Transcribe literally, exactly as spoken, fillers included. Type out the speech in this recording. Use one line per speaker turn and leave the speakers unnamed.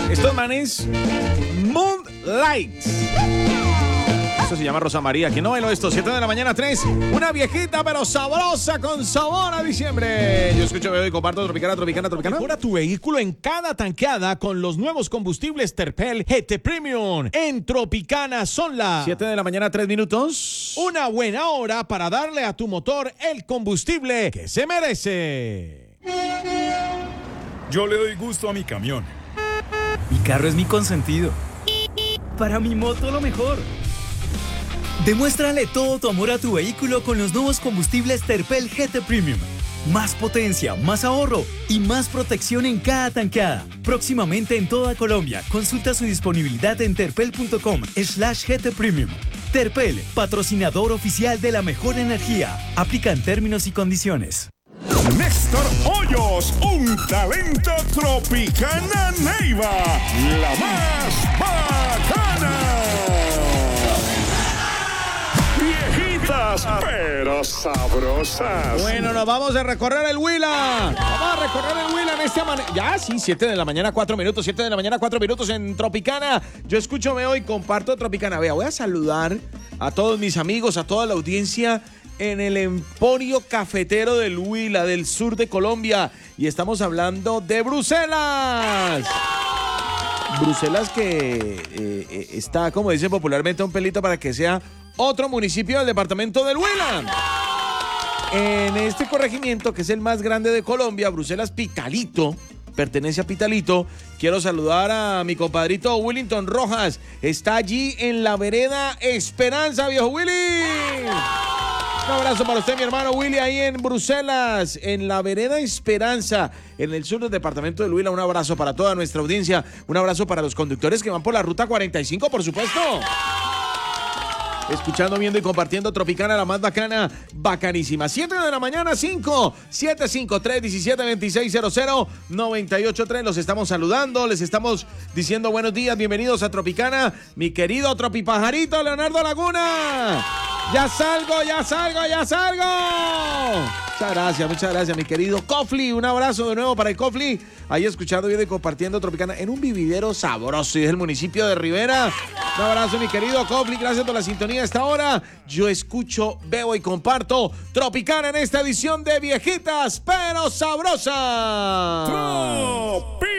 Estos manes, Moonlight. Eso se llama Rosa María. ¿Quién no bailó esto? siete de la mañana, tres. Una viejita pero sabrosa con sabor a diciembre. Yo escucho, veo y comparto Tropicana, Tropicana, Tropicana.
Mejora tu vehículo en cada tanqueada con los nuevos combustibles Terpel G T Premium. En Tropicana son las
siete de la mañana, tres minutos.
Una buena hora para darle a tu motor el combustible que se merece.
Yo le doy gusto a mi camión.
Mi carro es mi consentido. Para mi moto lo mejor. Demuéstrale todo tu amor a tu vehículo con los nuevos combustibles Terpel G T Premium. Más potencia, más ahorro y más protección en cada tanqueada. Próximamente en toda Colombia. Consulta su disponibilidad en terpel.com slash GT Premium. Terpel, patrocinador oficial de la mejor energía. Aplican términos y condiciones.
Néstor Hoyos, un talento Tropicana Neiva, la más bacana. Viejitas, pero sabrosas.
Bueno, nos vamos a recorrer el Huila. Vamos a recorrer el Huila en este manera. Ya, sí, siete de la mañana, cuatro minutos. siete de la mañana, cuatro minutos en Tropicana. Yo escucho, veo y comparto Tropicana. Vea, voy a saludar a todos mis amigos, a toda la audiencia en el Emporio Cafetero del Huila, del sur de Colombia. Y estamos hablando de Bruselas. Bruselas que eh, está, como dicen popularmente, un pelito para que sea otro municipio del departamento del Huila. En este corregimiento, que es el más grande de Colombia, Bruselas Pitalito, pertenece a Pitalito. Quiero saludar a mi compadrito Willington Rojas. Está allí en la vereda Esperanza, viejo Willy. Un abrazo para usted, mi hermano Willy, ahí en Bruselas, en la vereda Esperanza, en el sur del departamento del Huila. Un abrazo para toda nuestra audiencia. Un abrazo para los conductores que van por la ruta cuarenta y cinco, por supuesto. Escuchando, viendo y compartiendo Tropicana, la más bacana, bacanísima. siete de la mañana, cinco, siete cinco tres, diecisiete veintiséis cero cero, noventa y ocho tres. Los estamos saludando, les estamos diciendo buenos días, bienvenidos a Tropicana. Mi querido Tropipajarito Leonardo Laguna. Ya salgo, ya salgo, ya salgo. Muchas gracias, muchas gracias, mi querido Cofli. Un abrazo de nuevo para el Cofli. Ahí escuchando, viendo y compartiendo Tropicana en un vividero sabroso y es el municipio de Rivera. Un abrazo, mi querido Cofli. Gracias por la sintonía a esta hora. Yo escucho, veo y comparto Tropicana en esta edición de Viejitas pero Sabrosas.
Tropi